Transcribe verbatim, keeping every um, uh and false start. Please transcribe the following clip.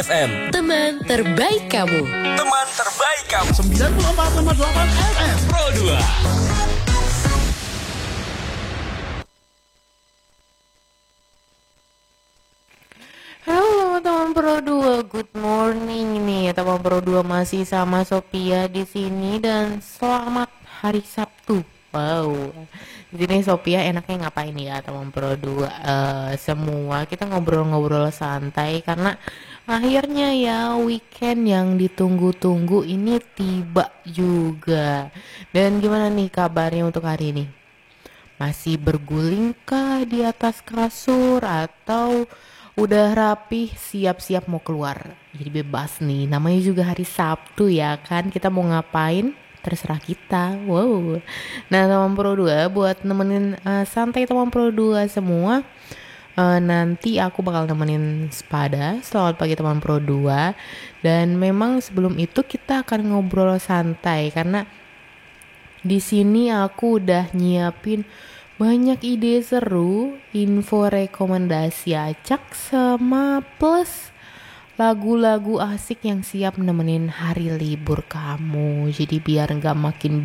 F M. Teman terbaik kamu. Teman terbaik kamu. sembilan puluh empat koma delapan F M Pro dua. Halo teman Pro dua, good morning nih. Teman Pro dua masih sama Sophia di sini dan selamat hari Sabtu. Wow. Di sini Sophia enaknya ngapain ya teman Pro dua? Eh, semua kita ngobrol-ngobrol santai karena akhirnya ya weekend yang ditunggu-tunggu ini tiba juga. Dan gimana nih kabarnya untuk hari ini? Masih bergulingkah di atas kasur atau udah rapih siap-siap mau keluar? Jadi bebas nih, namanya juga hari Sabtu ya kan, kita mau ngapain terserah kita. Wow. Nah teman Pro dua, buat nemenin uh, santai teman Pro dua semua, uh, nanti aku bakal nemenin Spada. Selamat pagi teman Pro dua. Dan memang sebelum itu kita akan ngobrol santai karena di sini aku udah nyiapin banyak ide seru, info rekomendasi acak sama plus lagu-lagu asik yang siap nemenin hari libur kamu. Jadi biar nggak makin